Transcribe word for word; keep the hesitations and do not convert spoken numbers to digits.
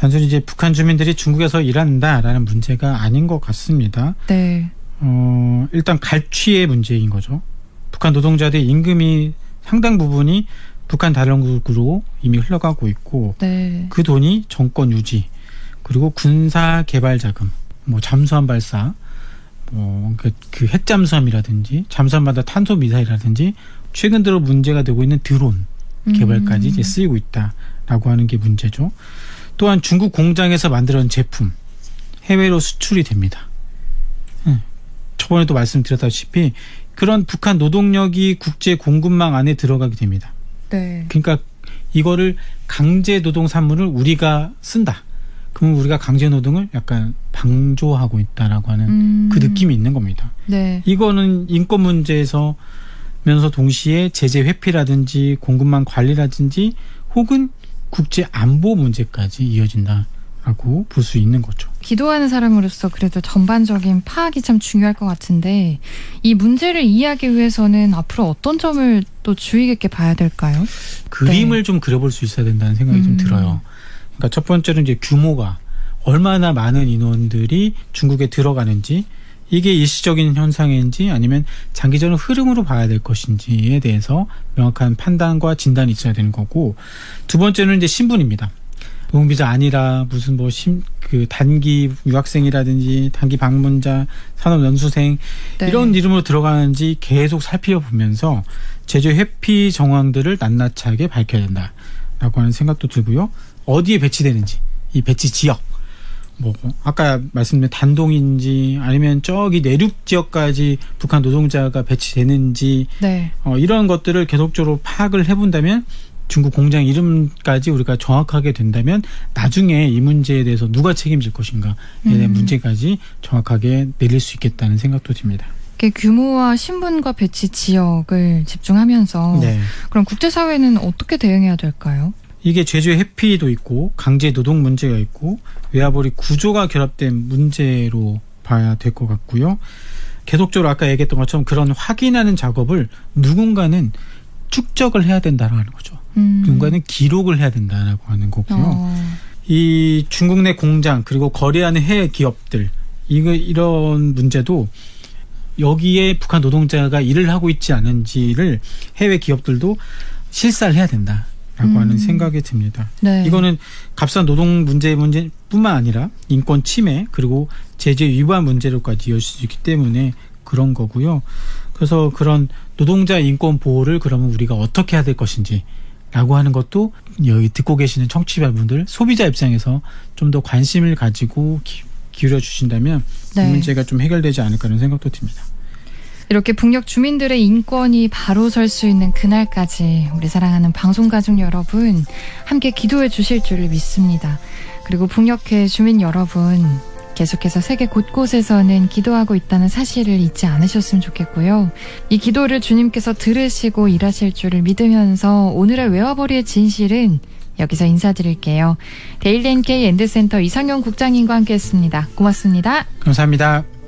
단순히 이제 북한 주민들이 중국에서 일한다라는 문제가 아닌 것 같습니다. 네. 어, 일단 갈취의 문제인 거죠. 북한 노동자들 임금이 상당 부분이 북한 다른국으로 이미 흘러가고 있고 네. 그 돈이 정권 유지 그리고 군사 개발 자금, 뭐 잠수함 발사, 뭐 그, 그 핵잠수함이라든지 잠수함마다 탄소 미사일이라든지 최근 들어 문제가 되고 있는 드론 개발까지 이제 쓰이고 있다라고 하는 게 문제죠. 또한 중국 공장에서 만들어낸 제품 해외로 수출이 됩니다. 응. 저번에도 말씀드렸다시피 그런 북한 노동력이 국제 공급망 안에 들어가게 됩니다. 네. 그러니까 이거를 강제 노동 산물을 우리가 쓴다. 그러면 우리가 강제 노동을 약간 방조하고 있다라고 하는 음. 그 느낌이 있는 겁니다. 네. 이거는 인권 문제에서 면서 동시에 제재 회피라든지 공급망 관리라든지 혹은 국제 안보 문제까지 이어진다라고 볼 수 있는 거죠. 기도하는 사람으로서 그래도 전반적인 파악이 참 중요할 것 같은데 이 문제를 이해하기 위해서는 앞으로 어떤 점을 또 주의 깊게 봐야 될까요? 그림을 네. 좀 그려볼 수 있어야 된다는 생각이 음. 좀 들어요. 그러니까 첫 번째로 이제 규모가 얼마나 많은 인원들이 중국에 들어가는지 이게 일시적인 현상인지 아니면 장기적인 흐름으로 봐야 될 것인지에 대해서 명확한 판단과 진단이 있어야 되는 거고 두 번째는 이제 신분입니다. 노동비자 아니라 무슨 뭐 심, 그 단기 유학생이라든지 단기 방문자, 산업연수생 네. 이런 이름으로 들어가는지 계속 살펴보면서 제재 회피 정황들을 낱낱하게 밝혀야 된다라고 하는 생각도 들고요. 어디에 배치되는지 이 배치 지역 뭐 아까 말씀드린 단동인지 아니면 저기 내륙 지역까지 북한 노동자가 배치되는지 네. 어, 이런 것들을 계속적으로 파악을 해본다면 중국 공장 이름까지 우리가 정확하게 된다면 나중에 이 문제에 대해서 누가 책임질 것인가에 대한 음. 문제까지 정확하게 내릴 수 있겠다는 생각도 듭니다. 규모와 신분과 배치 지역을 집중하면서 네. 그럼 국제사회는 어떻게 대응해야 될까요? 이게 제재 회피도 있고 강제 노동 문제가 있고 외화벌이 구조가 결합된 문제로 봐야 될 것 같고요. 계속적으로 아까 얘기했던 것처럼 그런 확인하는 작업을 누군가는 축적을 해야 된다고 하는 거죠. 음. 누군가는 기록을 해야 된다고 하는 거고요. 어. 이 중국 내 공장 그리고 거래하는 해외 기업들 이거 이런 문제도 여기에 북한 노동자가 일을 하고 있지 않은지를 해외 기업들도 실사를 해야 된다. 라고 음. 하는 생각이 듭니다. 네. 이거는 값싼 노동 문제 문제뿐만 아니라 인권 침해 그리고 제재 위반 문제로까지 이어질 수 있기 때문에 그런 거고요. 그래서 그런 노동자 인권 보호를 그러면 우리가 어떻게 해야 될 것인지 라고 하는 것도 여기 듣고 계시는 청취자분들 소비자 입장에서 좀 더 관심을 가지고 기, 기울여 주신다면 네. 이 문제가 좀 해결되지 않을까 하는 생각도 듭니다. 이렇게 북녘 주민들의 인권이 바로 설 수 있는 그날까지 우리 사랑하는 방송가족 여러분 함께 기도해 주실 줄을 믿습니다. 그리고 북녘의 주민 여러분 계속해서 세계 곳곳에서는 기도하고 있다는 사실을 잊지 않으셨으면 좋겠고요. 이 기도를 주님께서 들으시고 일하실 줄을 믿으면서 오늘의 외화벌이의 진실은 여기서 인사드릴게요. 데일리 엔케이 엔드센터 이상용 국장님과 함께했습니다. 고맙습니다. 감사합니다.